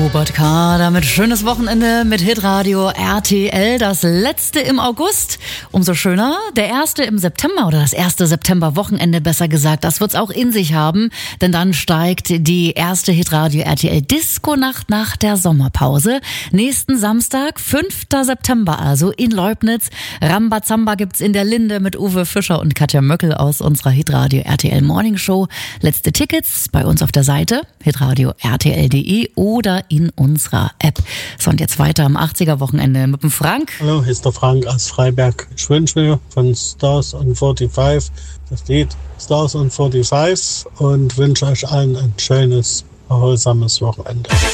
Robert K. damit schönes Wochenende mit Hitradio RTL. Das letzte im August. Umso schöner. Der erste im September oder das erste September-Wochenende besser gesagt. Das wird's auch in sich haben. Denn dann steigt die erste Hitradio RTL Disco-Nacht nach der Sommerpause. Nächsten Samstag, 5. September also in Leubnitz. Rambazamba gibt's in der Linde mit Uwe Fischer und Katja Möckel aus unserer Hitradio RTL Morning Show. Letzte Tickets bei uns auf der Seite hitradio rtl.de oder in unserer App. So, und jetzt weiter am 80er-Wochenende mit dem Frank. Hallo, hier ist der Frank aus Freiberg. Ich wünsche mir von Stars on 45 das Lied Stars on 45 und wünsche euch allen ein schönes, erholsames Wochenende.